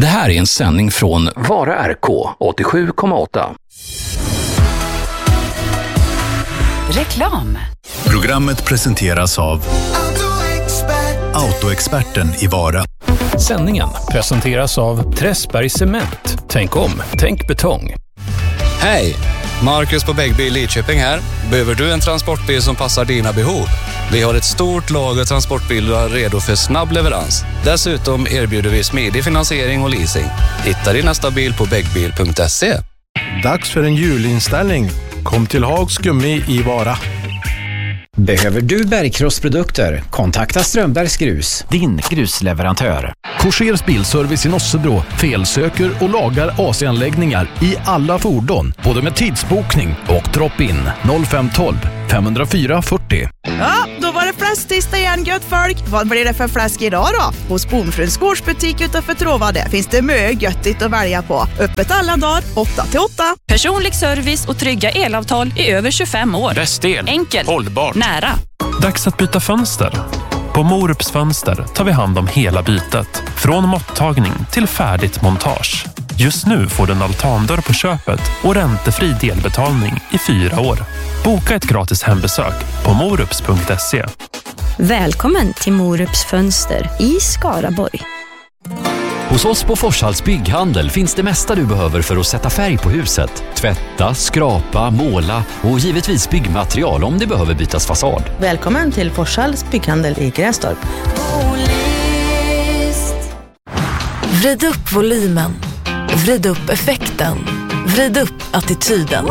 Det här är en sändning från Vara RK 87,8. Reklam. Programmet presenteras av Autoexperten i Vara. Sändningen presenteras av Träsberg Cement. Tänk om, tänk betong. Hej! Marcus på Bäggby i Lidköping här. Behöver du en transportbil som passar dina behov? Vi har ett stort lager transportbilar redo för snabb leverans. Dessutom erbjuder vi smidig finansiering och leasing. Hitta din nästa bil på bäggbil.se. Dags för en julinställning. Kom till Hags Gummi i Vara. Behöver du bergkrossprodukter? Kontakta Strömbergs Grus, din grusleverantör. Korsers bilservice i Nossebro felsöker och lagar AC-anläggningar i alla fordon, både med tidsbokning och drop-in. 0512 504 40. Ja, då var det fläsktisdag igen, gött folk. Vad blir det för fläsk idag då? Hos Bonfruns gårdsbutik utanför Tråvade finns det mycket göttigt att välja på. Öppet alla dagar, 8-8. Personlig service och trygga elavtal i över 25 år. Bäst el, enkelt, hållbart, nära. Dags att byta fönster. På Morups Fönster tar vi hand om hela bytet. Från måttagning till färdigt montage. Just nu får du en altandörr på köpet och räntefri delbetalning i 4 år. Boka ett gratis hembesök på morups.se. Välkommen till Morups Fönster i Skaraborg. Hos oss på Forshalls bygghandel finns det mesta du behöver för att sätta färg på huset. Tvätta, skrapa, måla och givetvis byggmaterial om det behöver bytas fasad. Välkommen till Forshalls bygghandel i Grästorp. Vrid upp volymen. Vrid upp effekten. Vrid upp attityden.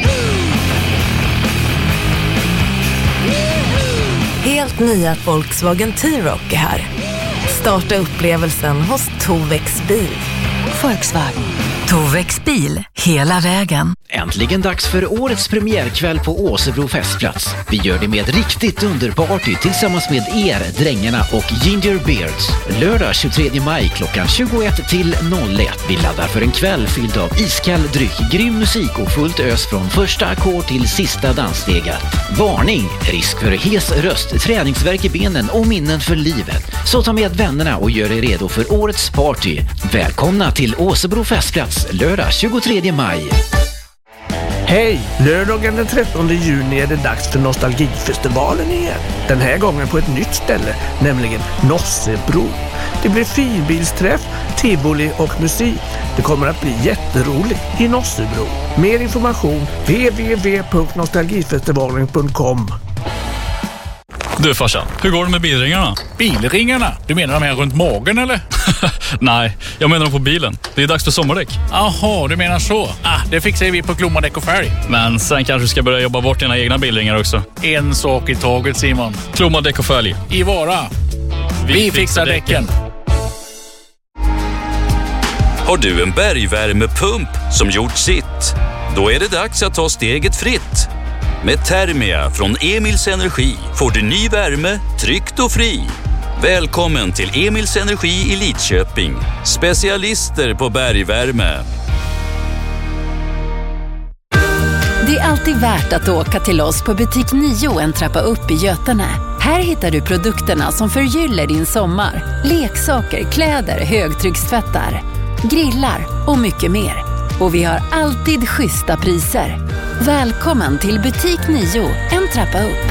Helt nya Volkswagen T-Roc är här. Starta upplevelsen hos Tovex bil. Volkswagen. Tovex bil, hela vägen. Äntligen dags för årets premiärkväll på Åsebro festplats. Vi gör det med ett riktigt underparty tillsammans med er, drängarna och Ginger Beards. Lördag 23 maj klockan 21 till 01. Vi laddar för en kväll fylld av iskall dryck, grym musik och fullt ös från första ackord till sista danssteget. Varning! Risk för hes röst, träningsvärk i benen och minnen för livet. Så ta med vännerna och gör er redo för årets party. Välkomna till Åsebro festplats lördag 23 maj. Hej! Lördagen den 13 juni är det dags för Nostalgifestivalen igen. Den här gången på ett nytt ställe, nämligen Nossebro. Det blir finbilsträff, tivoli och musik. Det kommer att bli jätteroligt i Nossebro. Mer information www.nostalgifestivalen.com. Du farsan, hur går det med bilringarna? Bilringarna? Du menar de här runt magen eller? Nej, jag menar de på bilen. Det är dags för sommardäck. Jaha, du menar så. Det fixar vi på Klomma Däck och Färg. Men sen kanske du ska börja jobba bort dina egna bilringar också. En sak i taget, Simon. Klomma Däck och Färg. I Vara. Vi fixar däcken. Har du en bergvärmepump som gjort sitt? Då är det dags att ta steget fritt. Med Thermia från Emils Energi får du ny värme, tryggt och fri. Välkommen till Emils Energi i Lidköping. Specialister på bergvärme. Det är alltid värt att åka till oss på butik 9 en trappa upp i Götene. Här hittar du produkterna som förgyller din sommar. Leksaker, kläder, högtryckstvättar, grillar och mycket mer. Och vi har alltid schyssta priser. Välkommen till butik 9, en trappa upp.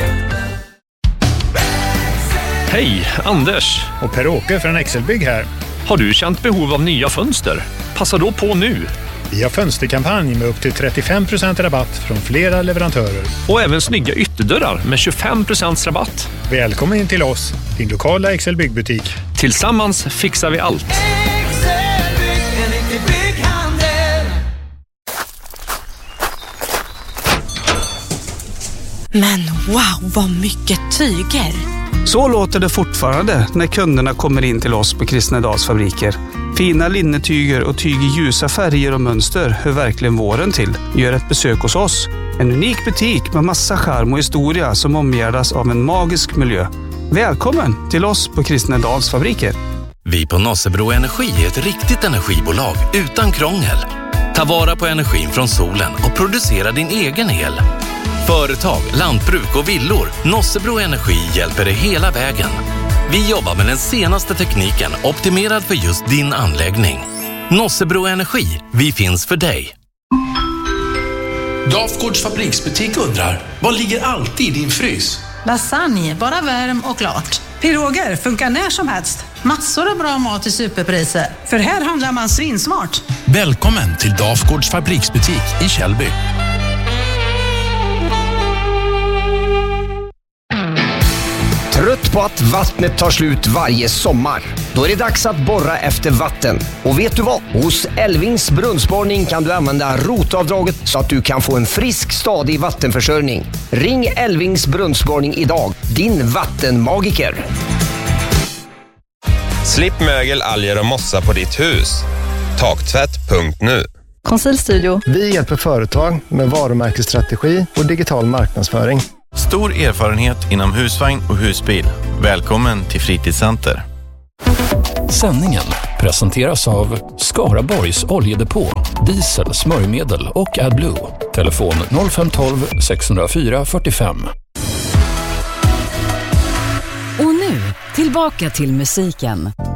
Hej, Anders. Och Per-Åke från Excelbygg här. Har du känt behov av nya fönster? Passa då på nu. Vi har fönsterkampanj med upp till 35% rabatt från flera leverantörer. Och även snygga ytterdörrar med 25% rabatt. Välkommen in till oss, din lokala Excelbygg-butik. Tillsammans fixar vi allt. Men wow, vad mycket tyger! Så låter det fortfarande när kunderna kommer in till oss på Kristnedals fabriker. Fina linnetyger och tyg i ljusa färger och mönster hör verkligen våren till. Gör ett besök hos oss. En unik butik med massa charm och historia som omgärdas av en magisk miljö. Välkommen till oss på Kristnedals fabriker. Vi på Nossebro Energi är ett riktigt energibolag utan krångel. Ta vara på energin från solen och producera din egen el. Företag, lantbruk och villor. Nossebro Energi hjälper dig hela vägen. Vi jobbar med den senaste tekniken optimerad för just din anläggning. Nossebro Energi, vi finns för dig. Dafgårds fabriksbutik undrar, vad ligger alltid i din frys? Lasagne, bara värm och klart. Piroger funkar när som helst. Massor av bra mat i superpriser. För här handlar man svinsmart. Välkommen till Dafgårds fabriksbutik i Källby. Trött på att vattnet tar slut varje sommar? Då är det dags att borra efter vatten. Och vet du vad? Hos Elvings brunnsborrning kan du använda rotavdraget så att du kan få en frisk, stadig vattenförsörjning. Ring Elvings brunnsborrning idag. Din vattenmagiker. Slipp mögel, alger och mossa på ditt hus. Taktvätt.nu. Konsultstudio. Vi hjälper företag med varumärkesstrategi och digital marknadsföring. Stor erfarenhet inom husvagn och husbil. Välkommen till Fritidscenter. Sändningen presenteras av Skaraborgs oljedepå, diesel, smörjmedel och AdBlue. Telefon 0512 604 45. Och nu, tillbaka till musiken.